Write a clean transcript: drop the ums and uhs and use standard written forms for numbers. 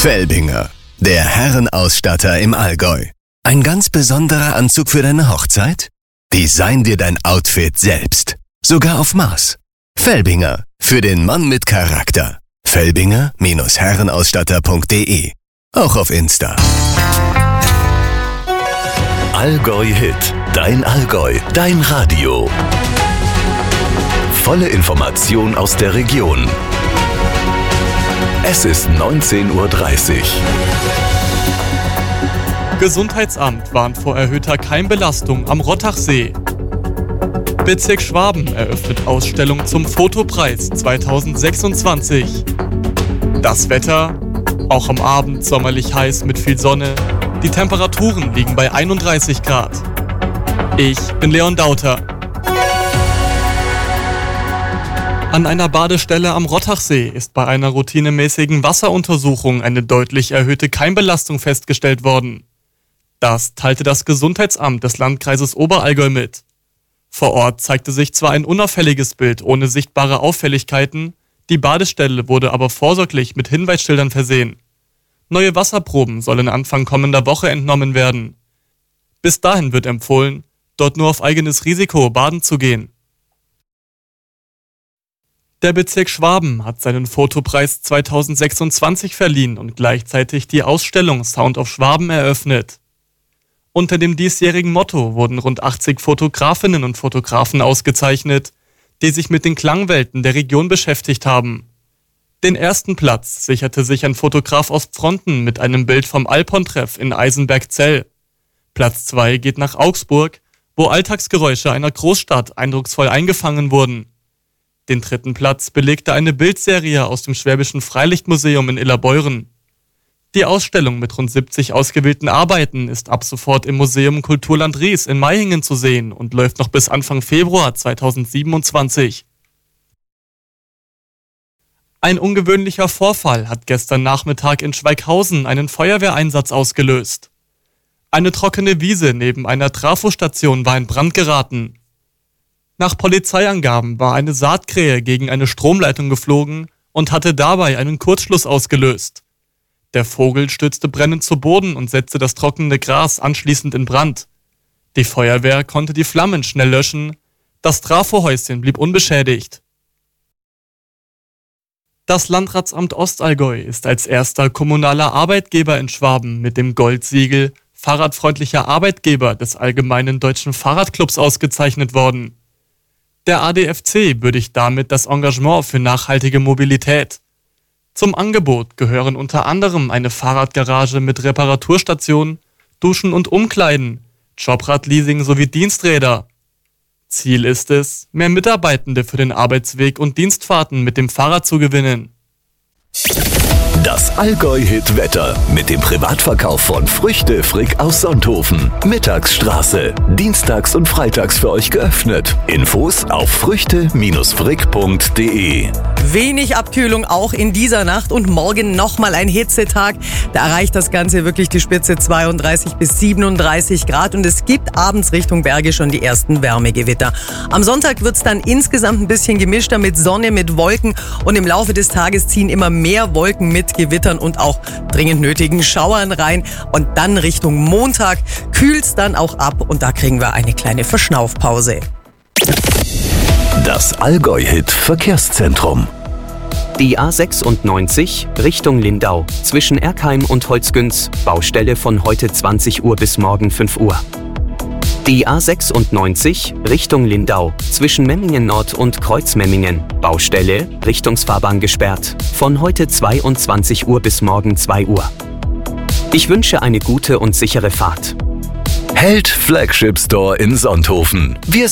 Felbinger, der Herrenausstatter im Allgäu. Ein ganz besonderer Anzug für deine Hochzeit? Design dir dein Outfit selbst. Sogar auf Maß. Felbinger, für den Mann mit Charakter. Felbinger-Herrenausstatter.de. Auch auf Insta. Allgäu Hit. Dein Allgäu. Dein Radio. Volle Information aus der Region. Es ist 19:30 Uhr. Gesundheitsamt warnt vor erhöhter Keimbelastung am Rottachsee. Bezirk Schwaben eröffnet Ausstellung zum Fotopreis 2026. Das Wetter, auch am Abend sommerlich heiß mit viel Sonne. Die Temperaturen liegen bei 31 Grad. Ich bin Leon Dauter. An einer Badestelle am Rottachsee ist bei einer routinemäßigen Wasseruntersuchung eine deutlich erhöhte Keimbelastung festgestellt worden. Das teilte das Gesundheitsamt des Landkreises Oberallgäu mit. Vor Ort zeigte sich zwar ein unauffälliges Bild ohne sichtbare Auffälligkeiten, die Badestelle wurde aber vorsorglich mit Hinweisschildern versehen. Neue Wasserproben sollen Anfang kommender Woche entnommen werden. Bis dahin wird empfohlen, dort nur auf eigenes Risiko baden zu gehen. Der Bezirk Schwaben hat seinen Fotopreis 2026 verliehen und gleichzeitig die Ausstellung Sound of Schwaben eröffnet. Unter dem diesjährigen Motto wurden rund 80 Fotografinnen und Fotografen ausgezeichnet, die sich mit den Klangwelten der Region beschäftigt haben. Den ersten Platz sicherte sich ein Fotograf aus Pfronten mit einem Bild vom Alpon-Treff in Eisenberg-Zell. Platz 2 geht nach Augsburg, wo Alltagsgeräusche einer Großstadt eindrucksvoll eingefangen wurden. Den dritten Platz belegte eine Bildserie aus dem Schwäbischen Freilichtmuseum in Illerbeuren. Die Ausstellung mit rund 70 ausgewählten Arbeiten ist ab sofort im Museum Kulturland Ries in Maihingen zu sehen und läuft noch bis Anfang Februar 2027. Ein ungewöhnlicher Vorfall hat gestern Nachmittag in Schweighausen einen Feuerwehreinsatz ausgelöst. Eine trockene Wiese neben einer Trafostation war in Brand geraten. Nach Polizeiangaben war eine Saatkrähe gegen eine Stromleitung geflogen und hatte dabei einen Kurzschluss ausgelöst. Der Vogel stürzte brennend zu Boden und setzte das trockene Gras anschließend in Brand. Die Feuerwehr konnte die Flammen schnell löschen, das Trafohäuschen blieb unbeschädigt. Das Landratsamt Ostallgäu ist als erster kommunaler Arbeitgeber in Schwaben mit dem Goldsiegel Fahrradfreundlicher Arbeitgeber des Allgemeinen Deutschen Fahrradclubs ausgezeichnet worden. Der ADFC würdigt damit das Engagement für nachhaltige Mobilität. Zum Angebot gehören unter anderem eine Fahrradgarage mit Reparaturstation, Duschen und Umkleiden, Jobradleasing sowie Diensträder. Ziel ist es, mehr Mitarbeitende für den Arbeitsweg und Dienstfahrten mit dem Fahrrad zu gewinnen. Das Allgäu-Hit-Wetter mit dem Privatverkauf von Früchte Frick aus Sonthofen. Mittagsstraße. Dienstags und freitags für euch geöffnet. Infos auf früchte-frick.de. Wenig Abkühlung auch in dieser Nacht und morgen nochmal ein Hitzetag. Da erreicht das Ganze wirklich die Spitze 32 bis 37 Grad und es gibt abends Richtung Berge schon die ersten Wärmegewitter. Am Sonntag wird es dann insgesamt ein bisschen gemischter mit Sonne, mit Wolken und im Laufe des Tages ziehen immer mehr Wolken mit Gewittern und auch dringend nötigen Schauern rein. Und dann Richtung Montag kühlt es dann auch ab und da kriegen wir eine kleine Verschnaufpause. Das Allgäu-Hit Verkehrszentrum. Die A96 Richtung Lindau zwischen Erkheim und Holzgünz, Baustelle von heute 20 Uhr bis morgen 5 Uhr. Die A96 Richtung Lindau zwischen Memmingen Nord und Kreuzmemmingen, Baustelle, Richtungsfahrbahn gesperrt, von heute 22 Uhr bis morgen 2 Uhr. Ich wünsche eine gute und sichere Fahrt. Held Flagship Store in Sonthofen. Wir